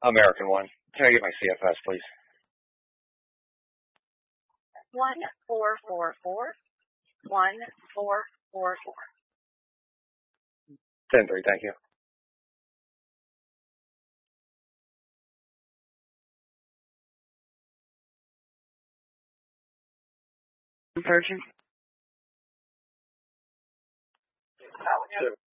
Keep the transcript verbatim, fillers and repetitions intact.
American one. Can I get my C F S, please? One four four four. One four four four. Ten three. Thank you. Virgin.